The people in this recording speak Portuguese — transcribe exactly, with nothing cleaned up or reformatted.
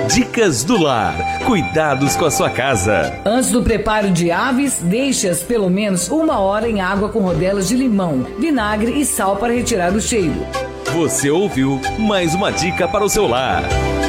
Dicas do lar. Cuidados com a sua casa. Antes do preparo de aves, deixe-as pelo menos uma hora em água com rodelas de limão, vinagre e sal para retirar o cheiro. Você ouviu mais uma dica para o seu lar.